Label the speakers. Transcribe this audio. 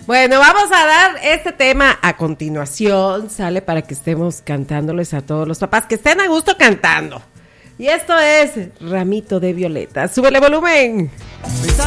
Speaker 1: Bueno, vamos a dar este tema a continuación, sale, para que estemos cantándoles a todos los papás, que estén a gusto cantando. Y esto es Ramito de Violeta. ¡Súbele volumen!